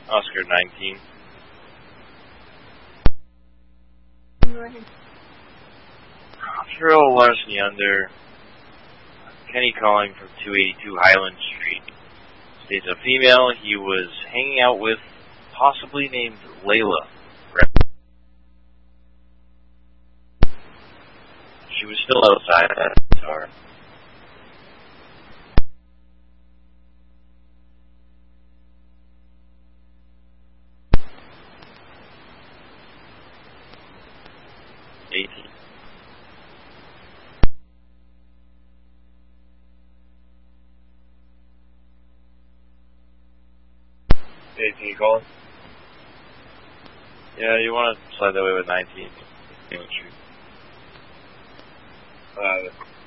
Oscar 19. Cheryl Larceny under Kenny calling from 282 Highland Street. States a female he was hanging out with, possibly named Layla. She was still outside at the car. Can you call him? Yeah, you want to slide that way with 19.